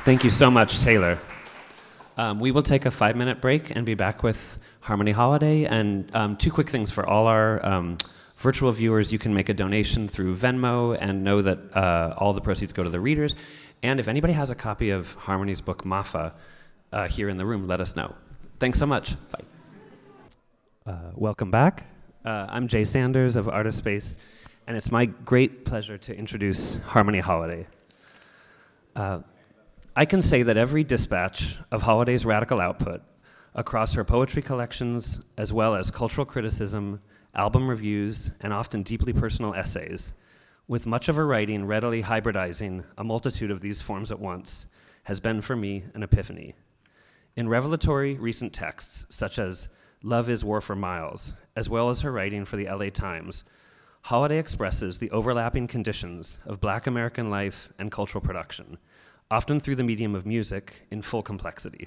Thank you so much, Taylor. We will take a 5-minute break and be back with Harmony Holiday. And two quick things for all our virtual viewers. You can make a donation through Venmo and know that all the proceeds go to the readers. And if anybody has a copy of Harmony's book, Mafa, here in the room, let us know. Thanks so much. Bye. Welcome back. I'm Jay Sanders of Artist Space, and it's my great pleasure to introduce Harmony Holiday. I can say that every dispatch of Holiday's radical output across her poetry collections, as well as cultural criticism, album reviews, and often deeply personal essays, with much of her writing readily hybridizing a multitude of these forms at once, has been for me an epiphany. In revelatory recent texts, such as Love is War for Miles, as well as her writing for the LA Times, Holiday expresses the overlapping conditions of Black American life and cultural production, often through the medium of music in full complexity.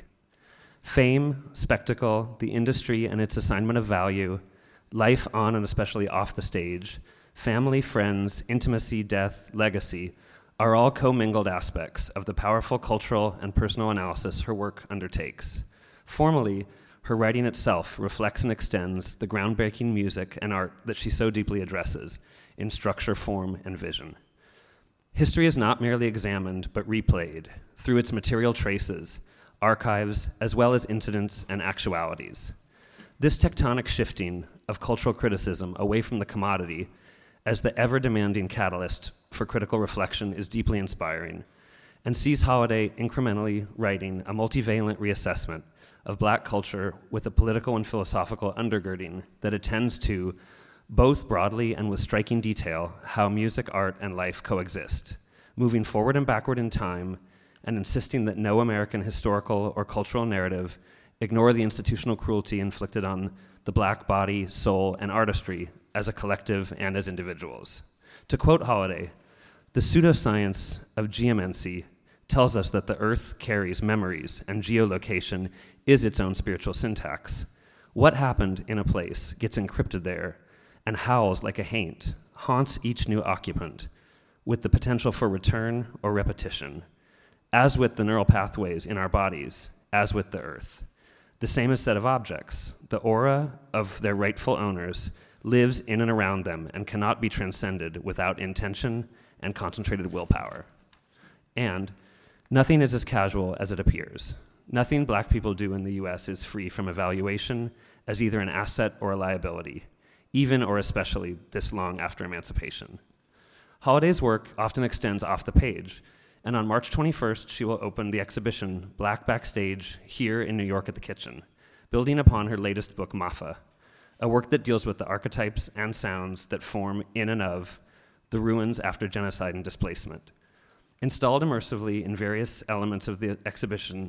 Fame, spectacle, the industry and its assignment of value, life on and especially off the stage, family, friends, intimacy, death, legacy, are all commingled aspects of the powerful cultural and personal analysis her work undertakes. Formally, her writing itself reflects and extends the groundbreaking music and art that she so deeply addresses in structure, form, and vision. History is not merely examined, but replayed through its material traces, archives, as well as incidents and actualities. This tectonic shifting of cultural criticism away from the commodity as the ever-demanding catalyst for critical reflection is deeply inspiring, and sees Holiday incrementally writing a multivalent reassessment of Black culture with a political and philosophical undergirding that attends to, both broadly and with striking detail, how music, art, and life coexist, moving forward and backward in time, and insisting that no American historical or cultural narrative ignore the institutional cruelty inflicted on the Black body, soul, and artistry as a collective and as individuals. To quote Holiday, "The pseudoscience of geomancy tells us that the earth carries memories and geolocation is its own spiritual syntax. What happened in a place gets encrypted there and howls like a haint, haunts each new occupant, with the potential for return or repetition, as with the neural pathways in our bodies, as with the earth. The same is said of objects. The aura of their rightful owners lives in and around them and cannot be transcended without intention and concentrated willpower. And nothing is as casual as it appears. Nothing Black people do in the US is free from evaluation as either an asset or a liability, even or especially this long after emancipation." Holiday's work often extends off the page, and on March 21st, she will open the exhibition Black Backstage here in New York at the Kitchen, building upon her latest book, Mafa, a work that deals with the archetypes and sounds that form in and of the ruins after genocide and displacement. Installed immersively, the various elements of the exhibition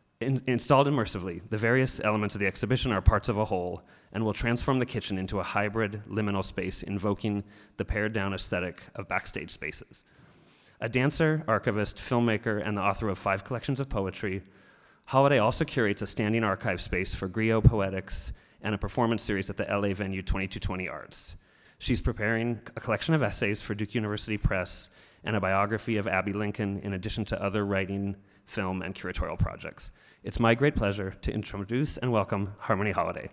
are parts of a whole and will transform the kitchen into a hybrid, liminal space invoking the pared-down aesthetic of backstage spaces. A dancer, archivist, filmmaker, and the author of 5 collections of poetry, Holiday also curates a standing archive space for Griot Poetics and a performance series at the LA venue 2220 Arts. She's preparing a collection of essays for Duke University Press and a biography of Abby Lincoln, in addition to other writing, film, and curatorial projects. It's my great pleasure to introduce and welcome Harmony Holiday.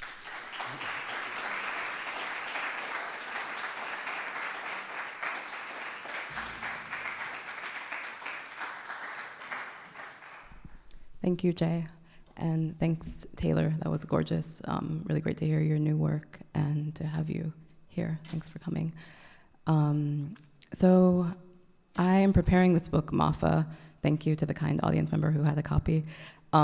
Thank you, Jay, and thanks, Taylor. That was gorgeous. Really great to hear your new work and to have you here. Thanks for coming. So I am preparing this book, Mafa. Thank you to the kind audience member who had a copy.